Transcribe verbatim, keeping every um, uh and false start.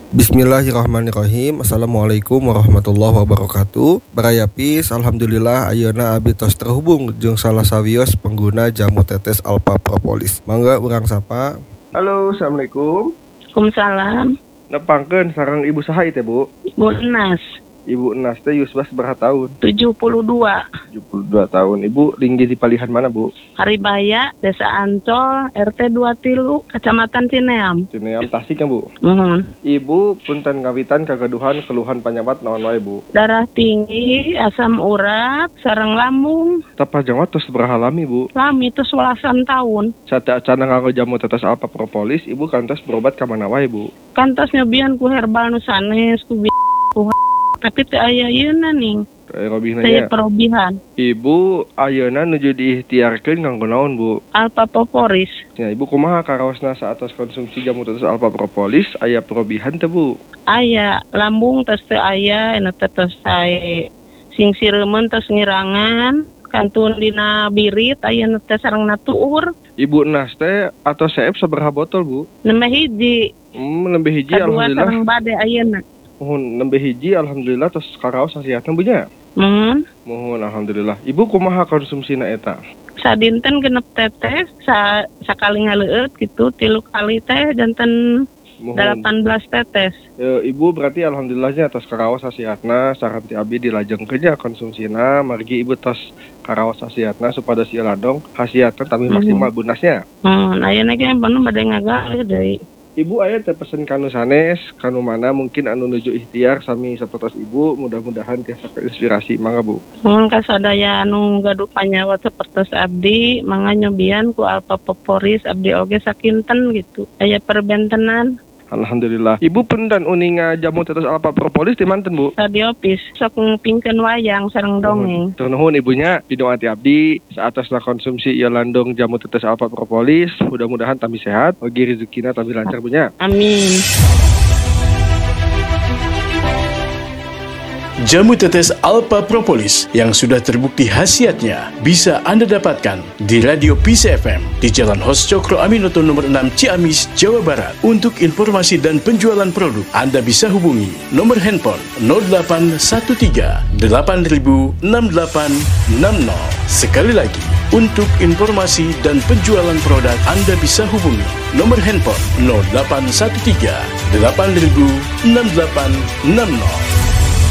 Bismillahirrahmanirrahim. Assalamualaikum warahmatullahi wabarakatuh. Barayapis, alhamdulillah ayeuna abdi tos terhubung jeung salah sawios pengguna jamu tetes Alpha Propolis. Mangga urang sapa. Halo, assalamualaikum. Waalaikumsalam. Nepangkeun sareng Ibu saha teh, Bu? Ibu Enas. Ibu Enas teh yusbah sabaraha tahun? tujuh puluh dua. tujuh puluh dua tahun. Ibu tinggi di palihan mana, Bu? Haribaya, Desa Ancol, R T dua tilu, Kecamatan Cineam. Cineam Tasik ya, Bu? Mohon. Ibu punten ngawitan kagaduhan keluhan panyawat naon wae, Bu? Darah tinggi, asam urat, sareng lambung. Tapajawat tos sabaraha lami, Bu? Lami itu sewelasan tahun. Sate acana nganggo jamu tetes Alpha Propolis, Ibu kantos berobat ka mana wae, Bu? Kantos nyobian ku herbal nu sanes, ku bi- ku tapi teu aya ieuna ning. Teu robihna Teu nya. perobihan. Ibu ayeuna nuju diikhtiarkeun nganggo naon, Bu? Alpha Propolis. Ya, Ibu kumaha karaosna saatos konsumsi jamu tetes Alpha Propolis aya perobihan teu, Bu? Aya lambung tos teu aya, anu teh tos sae sing sireumeuh tos ngirangan, kantun dina birit aya nu teh sarengna tuur. Ibu Enas teh atau seep sabaraha botol, Bu? Nembe hiji. Hmm, nembe hiji Kadua alhamdulillah. sareng bade ayeuna. Mohon nembe hiji alhamdulillah tos karaos hasiatna, Bu nya. Mohon. Mohon alhamdulillah. Ibu kumaha konsumsina eta? Sadinten genep tetes, sa sakali ngaleueut gitu, tilu kali teh janten Mohon. delapan belas tetes. E, Ibu berarti alhamdulillahnya tos karaos hasiatna saran ti abdi dilajengkeun nya konsumsina margi Ibu tos karaos hasiatna supados ieu ladong hasiatna tapi maksimal bunasnya. Hmm, ayeuna ge bener bade ngagalih deui. Ibu aya teh pesen kanu sanes, kanu mana mungkin anu nuju ikhtiar sami sapertos Ibu, mudah-mudahan tiasa keinspirasi. Mangga, Bu. Mun kasadaya anu gaduh panyawat sapertos abdi, mangga nyobian ku Alpha Propolis abdi oge sakinten gitu. Aya perbentenan. Alhamdulillah. Ibu pendan uninga jamu tetes Alpha Propolis di manten, Bu? Tadi opis sok ngpingkeun wayang sareng dongeng. Tur nuhun ibunya, pidoa ti abdi saatasna konsumsi ieu landung jamu tetes Alpha Propolis, mudah-mudahan tambi sehat, ogi rezekina tambi lancar, bunya. Amin. Jamu tetes Alpha Propolis yang sudah terbukti khasiatnya bisa Anda dapatkan di Radio Peace F M di Jalan Hos Cokro Aminoto nomor enam Ciamis, Jawa Barat. Untuk informasi dan penjualan produk, Anda bisa hubungi nomor handphone nol delapan satu tiga delapan nol enam delapan enam nol. Sekali lagi, untuk informasi dan penjualan produk, Anda bisa hubungi nomor handphone nol delapan satu tiga delapan nol enam delapan enam nol.